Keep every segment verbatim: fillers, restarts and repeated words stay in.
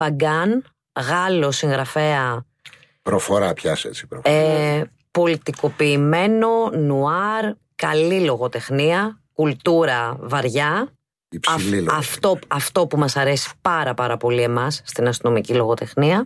Παγκάν, Γάλλο συγγραφέα. Προφορά πιάσε έτσι. Προφορά. Ε, πολιτικοποιημένο, νουάρ, καλή λογοτεχνία, κουλτούρα βαριά. Υψηλή Α, αυτό, αυτό που μας αρέσει πάρα πάρα πολύ εμάς στην αστυνομική λογοτεχνία.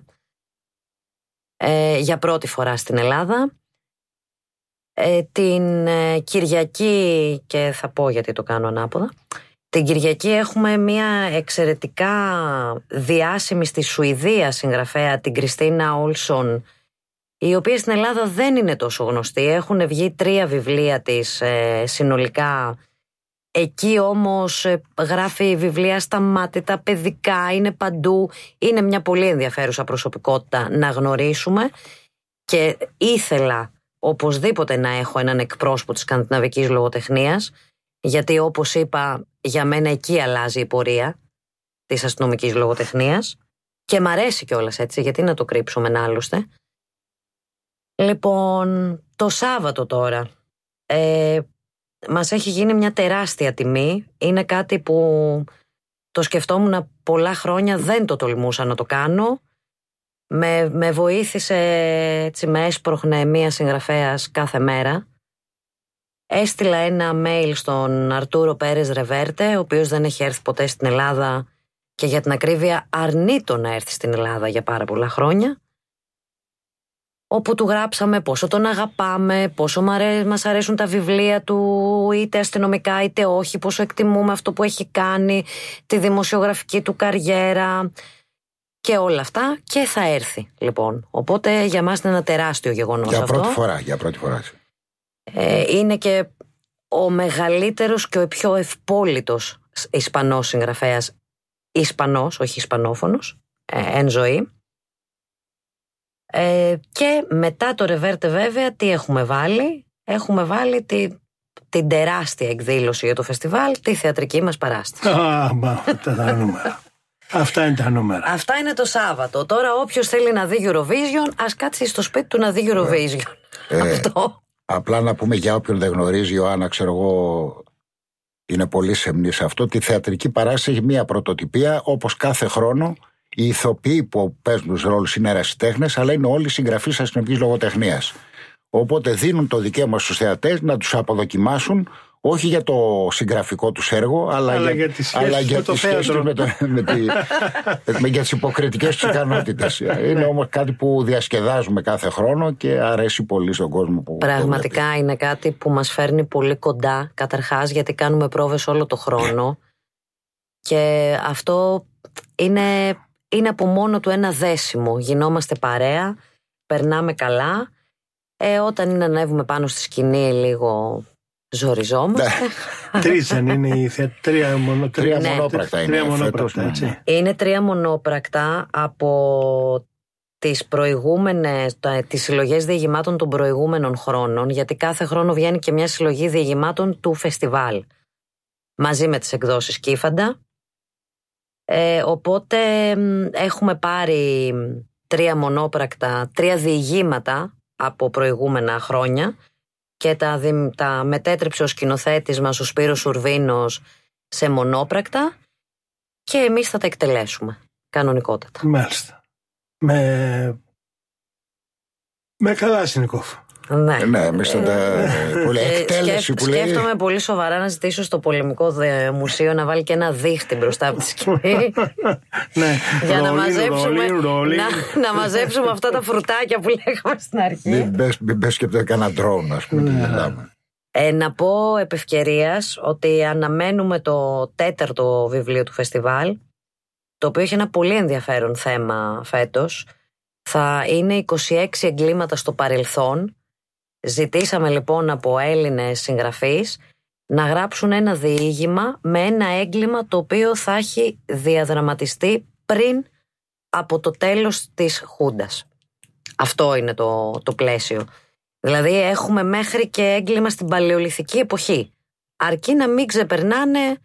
Ε, για πρώτη φορά στην Ελλάδα. Ε, την ε, Κυριακή, και θα πω γιατί το κάνω ανάποδα, την Κυριακή έχουμε μια εξαιρετικά διάσημη στη Σουηδία συγγραφέα, την Κριστίνα Όλσον, η οποία στην Ελλάδα δεν είναι τόσο γνωστή. Έχουν βγει τρία βιβλία της ε, συνολικά. Εκεί όμως ε, γράφει βιβλία σταμάτητα, παιδικά, είναι παντού. Είναι μια πολύ ενδιαφέρουσα προσωπικότητα να γνωρίσουμε και ήθελα οπωσδήποτε να έχω έναν εκπρόσωπο της σκανδιναβικής λογοτεχνίας, γιατί όπως είπα, για μένα εκεί αλλάζει η πορεία της αστυνομικής λογοτεχνίας και μ' αρέσει κιόλας έτσι, γιατί να το κρύψουμε ένα άλλωστε. Λοιπόν, το Σάββατο τώρα ε, μας έχει γίνει μια τεράστια τιμή. Είναι κάτι που το σκεφτόμουν πολλά χρόνια, δεν το τολμούσα να το κάνω. Με, με βοήθησε, έτσι με έσπροχνε μία συγγραφέας κάθε μέρα. Έστειλα ένα mail στον Αρτούρο Πέρες Ρεβέρτε, ο οποίος δεν έχει έρθει ποτέ στην Ελλάδα και για την ακρίβεια αρνείτο να έρθει στην Ελλάδα για πάρα πολλά χρόνια, όπου του γράψαμε πόσο τον αγαπάμε, πόσο μας αρέσουν τα βιβλία του, είτε αστυνομικά είτε όχι, πόσο εκτιμούμε αυτό που έχει κάνει, τη δημοσιογραφική του καριέρα και όλα αυτά, και θα έρθει λοιπόν. Οπότε για μας είναι ένα τεράστιο γεγονός για αυτό. Πρώτη φορά, για πρώτη φορά. Ε, είναι και ο μεγαλύτερος και ο πιο ευπόλυτος Ισπανός συγγραφέας, Ισπανός, όχι Ισπανόφωνος, ε, εν ζωή. Ε, και μετά το Ρεβέρτε βέβαια τι έχουμε βάλει? Έχουμε βάλει τη, την τεράστια εκδήλωση για το φεστιβάλ, τη θεατρική μας παράσταση. Α, μα αυτά τα νούμερα. Αυτά είναι τα νούμερα. Αυτά είναι το Σάββατο. Τώρα όποιος θέλει να δει Eurovision, ας κάτσει στο σπίτι του να δει Eurovision. Ε, Αυτό. Απλά να πούμε για όποιον δεν γνωρίζει, Ιωάννα, ξέρω εγώ, είναι πολύ σεμνή σε αυτό. Τη θεατρική παράσταση έχει μία πρωτοτυπία, όπως κάθε χρόνο. Οι ηθοποιοί που παίζουν τους ρόλους είναι ερασιτέχνες, αλλά είναι όλοι συγγραφείς αστυνομικής λογοτεχνίας. Οπότε δίνουν το δικαίωμα στους θεατές να τους αποδοκιμάσουν, όχι για το συγγραφικό τους έργο, αλλά, αλλά για, για τις σχέσεις αλλά για με το τις σχέσεις θέατρο. με, το, με, τη, με για τις υποκριτικές τους ικανότητες. Είναι όμως κάτι που διασκεδάζουμε κάθε χρόνο και αρέσει πολύ στον κόσμο που Πραγματικά το είναι κάτι που μας φέρνει πολύ κοντά, καταρχάς γιατί κάνουμε πρόβες όλο το χρόνο και αυτό είναι, είναι από μόνο του ένα δέσιμο. Γινόμαστε παρέα, περνάμε καλά. Ε, όταν είναι να ανέβουμε πάνω στη σκηνή λίγο ζοριζόμαστε. Τρεις δεν είναι οι θε... τρία, μονο... τρία ναι. μονόπρακτα είναι. Τρία μονόπρακτα, φέτος, έτσι. ναι. Είναι τρία μονόπρακτα από τις προηγούμενες, τις συλλογές διηγημάτων των προηγούμενων χρόνων, γιατί κάθε χρόνο βγαίνει και μια συλλογή διηγημάτων του φεστιβάλ, μαζί με τις εκδόσεις Κύφαντα. Ε, οπότε έχουμε πάρει τρία μονόπρακτα, τρία διηγήματα από προηγούμενα χρόνια και τα, τα μετέτρεψε ο σκηνοθέτης μας, ο Σπύρος Σουρβίνος, σε μονόπρακτα και εμείς θα τα εκτελέσουμε κανονικότατα. Μάλιστα. Με, με καλά Σινικόφ. Ναι, ναι εμείς θα τα... πολύ εκτέλεση που λέει. Σκέφτομαι πολύ σοβαρά να ζητήσω στο Πολεμικό Μουσείο να βάλει και ένα δίχτυ μπροστά από τη σκηνή. Ναι. Για να rolling, μαζέψουμε, rolling, rolling. να, να μαζέψουμε αυτά τα φρουτάκια που λέγαμε στην αρχή. Μην πες, μην πες και κανένα ντρόουν, ας πούμε, τι γελάμε. Ε, να πω επ' ευκαιρίας ότι αναμένουμε το τέταρτο βιβλίο του φεστιβάλ, το οποίο έχει ένα πολύ ενδιαφέρον θέμα φέτος. Θα είναι είκοσι έξι εγκλήματα στο παρελθόν. Ζητήσαμε λοιπόν από Έλληνες συγγραφείς να γράψουν ένα διήγημα με ένα έγκλημα το οποίο θα έχει διαδραματιστεί πριν από το τέλος της Χούντας. Αυτό είναι το, το πλαίσιο. Δηλαδή έχουμε μέχρι και έγκλημα στην παλαιολιθική εποχή. Αρκεί να μην ξεπερνάνε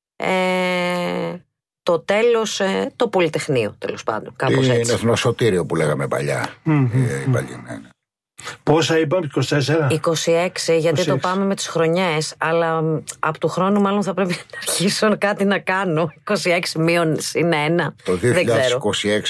ε, το τέλος, ε, το Πολυτεχνείο τέλος πάντων. Κάπως είναι έτσι. εθνοσωτήριο που λέγαμε παλιά. Mm-hmm. Ε, παλιά ναι, ναι. Πόσα είπαμε, είκοσι τέσσερα. είκοσι έξι, γιατί είκοσι έξι. το πάμε με τις χρονιές, αλλά από του χρόνου μάλλον θα πρέπει να αρχίσω κάτι να κάνω. είκοσι έξι μείον είναι ένα. Το Δεν ξέρω. δύο χιλιάδες είκοσι έξι